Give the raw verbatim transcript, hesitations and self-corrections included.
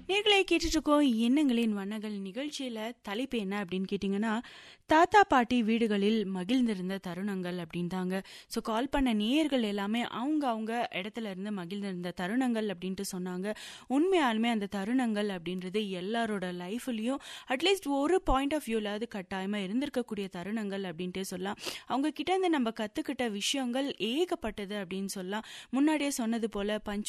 நேர்களை கேட்டுட்டு இருக்கோம் எண்ணங்களின் வண்ணங்கள் நிகழ்ச்சியில தலைப்பு என்ன அப்படின்னு கேட்டீங்கன்னா, தாத்தா பாட்டி வீடுகளில் மகிழ்ந்திருந்த தருணங்கள் அப்படின்னு தாங்க. ஸோ கால் பண்ண நேயர்கள் எல்லாமே அவங்க அவங்க இடத்துல இருந்து மகிழ்ந்திருந்த தருணங்கள் அப்படின்ட்டு சொன்னாங்க. உண்மையாலுமே அந்த தருணங்கள் அப்படின்றது எல்லாரோட லைஃப்லயும் அட்லீஸ்ட் ஒரு பாயிண்ட் ஆஃப் வியூலாவது கட்டாயமா இருந்திருக்கக்கூடிய தருணங்கள் அப்படின்ட்டு சொல்லலாம். அவங்க கிட்ட இருந்து நம்ம கத்துக்கிட்ட விஷயங்கள் ஏகப்பட்டது அப்படின்னு சொல்லலாம். முன்னாடியே சொன்னது போல பஞ்சுவல்